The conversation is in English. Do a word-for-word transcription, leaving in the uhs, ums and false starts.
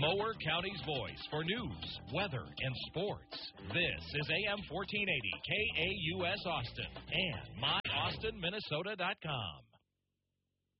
Mower County's voice for news, weather, and sports. This is A M fourteen eighty K A U S Austin and my austin minnesota dot com.